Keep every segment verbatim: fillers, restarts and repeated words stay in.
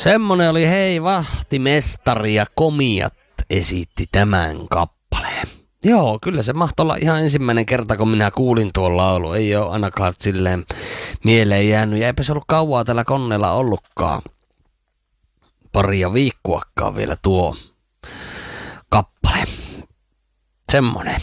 Semmonen oli hei vahtimestari ja komiat esitti tämän kappaleen. Joo, kyllä se mahtoi olla ihan ensimmäinen kerta, kun minä kuulin tuon laulu. Ei ole ainakaan silleen mieleen jäänyt. Ja eipä se ollut kauaa tällä koneella ollutkaan. Paria viikkoakaan vielä tuo kappale. Semmonen.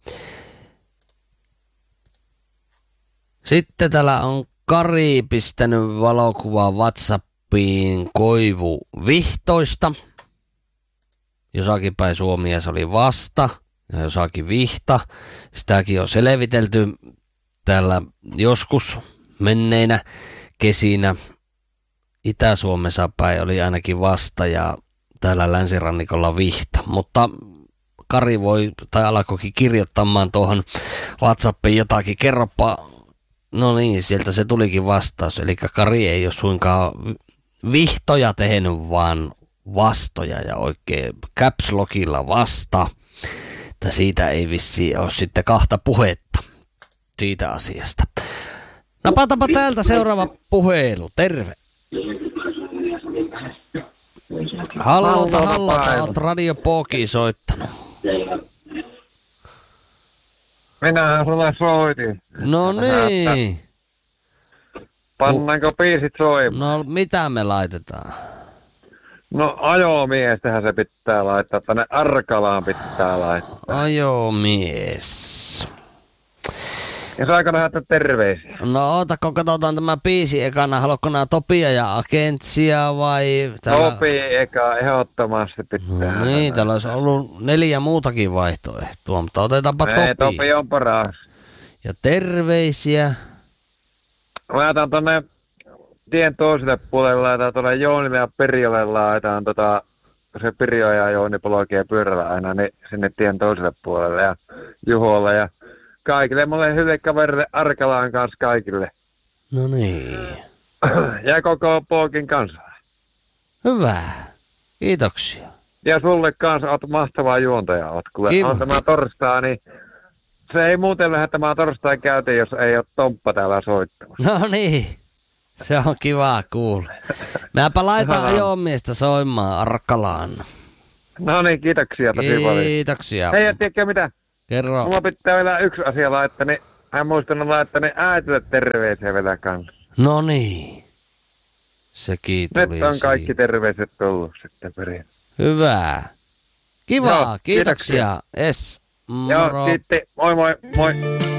Sitten täällä on Kari pistänyt valokuvaa WhatsAppiin koivuvihtoista. Jossakin päin Suomia se oli vasta ja jossakin vihta. Sitäkin on selvitelty täällä joskus menneinä kesinä. Itä-Suomessa päin oli ainakin vasta ja täällä länsirannikolla vihta. Mutta Kari voi tai alkoikin kirjoittamaan tuohon WhatsAppiin jotakin. Kerropa. No niin, sieltä se tulikin vastaus. Eli Kari ei ole suinkaan vihtoja tehnyt, vaan vastoja ja oikein caps lockilla vasta. Että siitä ei vissiin ole sitten kahta puhetta siitä asiasta. Napatapa täältä seuraava puhelu. Terve. Hallota, hallota, oot Radio Poki soittanut. Minähän sulle soitin. No niin. Pannaanko biisit soimaan? No mitä me laitetaan? No ajomiestähän se pitää laittaa, tänne Arkalaan pitää laittaa. Ajomies. Ja saako lähettää terveisiä? No oota, kun katsotaan tämä biisi ekana. Haluatko nää Topia ja Agentsia vai... Täällä... Topi eka, ehdottomasti pitää. No niin, täällä olisi ollut neljä muutakin vaihtoehtoa, mutta otetaanpa Topi. Ei, Topi on paras. Ja terveisiä. Laitan tonne tien toiselle puolelle, laitan tuonne Joonille ja Pirjolle, laitan tota, se Pirjo ja Jooni polkee pyörällä aina niin sinne tien toiselle puolelle ja Juholle ja kaikille mulle hyville kaverille Arkalaan kanssa kaikille. No niin. Ja koko Pookin kanssa. Hyvä. Kiitoksia. Ja sulle kanssa oot mahtavaa juontaja. Oot, kuule, on tämä torstai, niin se ei muuten lähde tämä torstai käytiin, jos ei ole Tomppa täällä soittamassa. No niin. Se on kiva kuulla. Mäpä laitan ajomiestä soimaan Arkalaan. No niin, kiitoksia tosi paljon. Kiitoksia. Hei, ja tiedätkö mitä? Kerro. Mulla pitää vielä yksi asia laittaa, niin hän muistanut laittaa niin äitille terveisiä vielä kanssa. No niin. Sekin tuli Nyt on kaikki siihen. terveiset tullut sitten perin. Hyvä. Kiva, Joo, kiitoksia. Es, moro. Joo, sitten moi moi, moi.